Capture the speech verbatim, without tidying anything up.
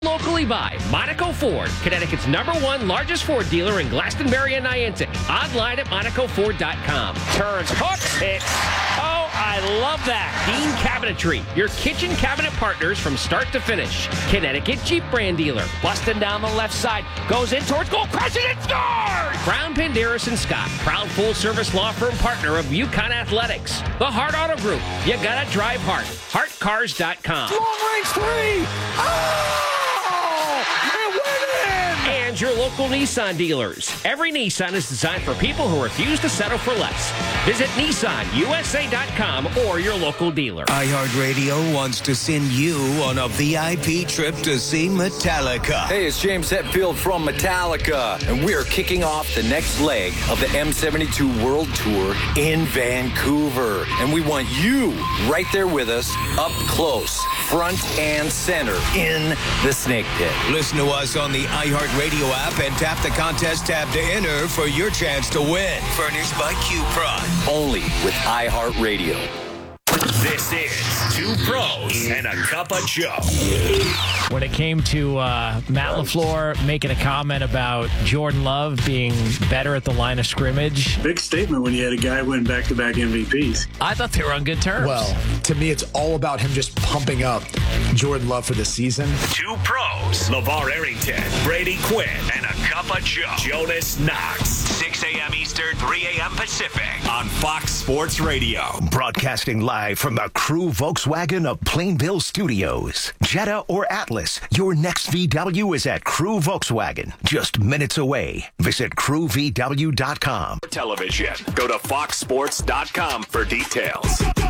Locally by Monaco Ford, Connecticut's number one largest Ford dealer in Glastonbury and Niantic. Online at monaco ford dot com. Turns, hooks, hits. Oh, I love that. Dean Cabinetry, your kitchen cabinet partners from start to finish. Connecticut Jeep brand dealer. Busting down the left side. Goes in towards goal. Crashes and scores! Brown Panderas and Scott, proud full-service law firm partner of Yukon Athletics. The Hart Auto Group. You gotta drive Hart. hart cars dot com. Long range three. Oh! And your local Nissan dealers. Every Nissan is designed for people who refuse to settle for less. Visit Nissan U S A dot com or your local dealer. iHeartRadio wants to send you on a V I P trip to see Metallica. Hey, it's James Hetfield from Metallica, and we're kicking off the next leg of the M seventy-two World Tour in Vancouver. And we want you right there with us, up close, front and center, in the Snake Pit. Listen to us on the iHeartRadio app and tap the contest tab to enter for your chance to win. Furnished by Q Prime. Only with iHeartRadio. This is Two Pros and a Cup of Joe. When it came to uh, Matt LaFleur making a comment about Jordan Love being better at the line of scrimmage. Big statement when you had a guy win back-to-back M V Ps. I thought they were on good terms. Well, to me, it's all about him just pumping up Jordan Love for the season. Two Pros, LeVar Arrington, Brady Quinn, and a Cup of Joe. Jonas Knox. six a.m. Eastern, three a.m. Pacific. On Fox Sports Radio. Broadcasting live from the Crew Volkswagen of Plainville Studios. Jetta or Atlas, your next V W is at Crew Volkswagen. Just minutes away. Visit crew v w dot com. Television. Go to fox sports dot com for details.